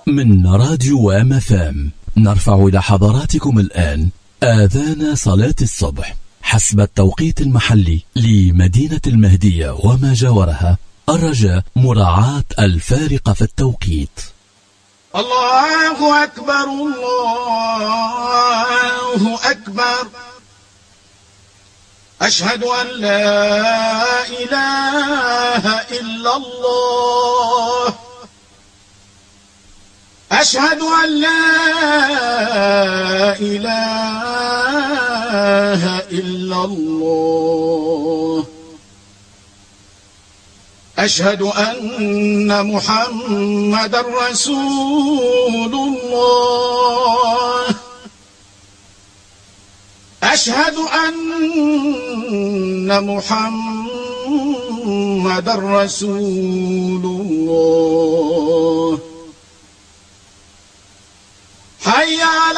من راديو MFM نرفع إلى حضراتكم الآن آذان صلاة الصبح حسب التوقيت المحلي لمدينة المهدية وما جاورها، الرجاء مراعاة الفارق في التوقيت. الله أكبر الله أكبر، أشهد أن لا إله إلا الله، أشهد أن لا إله إلا الله، أشهد أن محمدًا رسول الله، أشهد أن محمدًا رسول الله. حي على